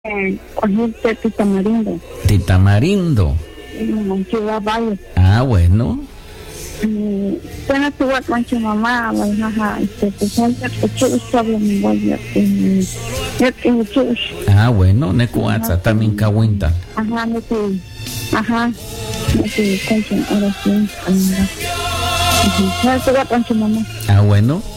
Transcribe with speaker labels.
Speaker 1: Cogiste tu tamarindo.
Speaker 2: De tamarindo.
Speaker 1: Ciudad Valle.
Speaker 2: Ah, bueno.
Speaker 1: Bueno, tu voy con tu mamá, jaja, pues ya te chusa, mi voy ya te chusa.
Speaker 2: Ah, bueno, nekuatsa también kawinta.
Speaker 1: Ajá, no te con tu oración. Ya te voy con tu mamá.
Speaker 2: Ah, bueno.